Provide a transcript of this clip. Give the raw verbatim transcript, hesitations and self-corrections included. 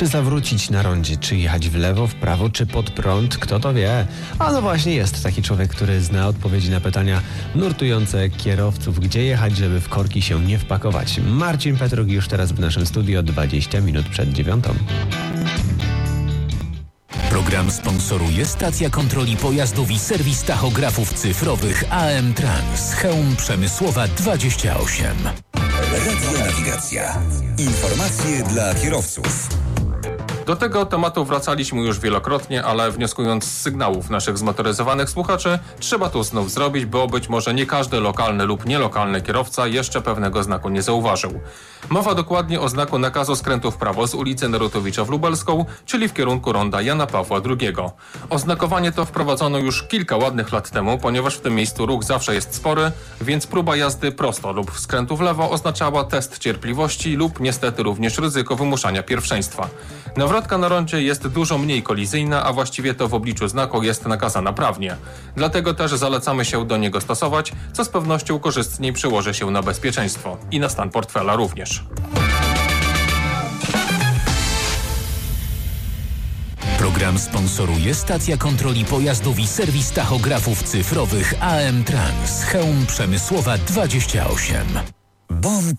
Czy zawrócić na rondzie, czy jechać w lewo, w prawo, czy pod prąd? Kto to wie? A no właśnie jest taki człowiek, który zna odpowiedzi na pytania nurtujące kierowców, gdzie jechać, żeby w korki się nie wpakować. Marcin Petruk już teraz w naszym studio, dwadzieścia minut przed dziewiątą. Program sponsoruje stacja kontroli pojazdów i serwis tachografów cyfrowych A M Trans, Chełm Przemysłowa dwadzieścia osiem. Radio Nawigacja. Informacje dla kierowców. Do tego tematu wracaliśmy już wielokrotnie, ale wnioskując z sygnałów naszych zmotoryzowanych słuchaczy, trzeba to znów zrobić, bo być może nie każdy lokalny lub nielokalny kierowca jeszcze pewnego znaku nie zauważył. Mowa dokładnie o znaku nakazu skrętu w prawo z ulicy Narutowicza w Lubelską, czyli w kierunku ronda Jana Pawła drugiego. Oznakowanie to wprowadzono już kilka ładnych lat temu, ponieważ w tym miejscu ruch zawsze jest spory, więc próba jazdy prosto lub skrętu w lewo oznaczała test cierpliwości lub niestety również ryzyko wymuszania pierwszeństwa. Nawrotka na rondzie jest dużo mniej kolizyjna, a właściwie to w obliczu znaku jest nakazana prawnie. Dlatego też zalecamy się do niego stosować, co z pewnością korzystniej przełoży się na bezpieczeństwo i na stan portfela również. Program sponsoruje stacja kontroli pojazdów i serwis tachografów cyfrowych A M Trans, Chełm Przemysłowa dwadzieścia osiem. Bon